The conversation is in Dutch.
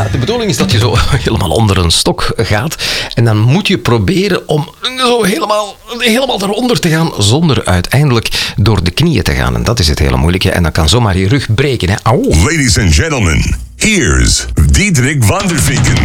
de bedoeling is dat je zo helemaal onder een stok gaat. En dan moet je proberen om zo helemaal eronder te gaan, zonder uiteindelijk door de knieën te gaan. En dat is het hele moeilijke. En dan kan zomaar je rug breken. Hè. Au. Ladies and gentlemen, here's Diederik van der Vinken.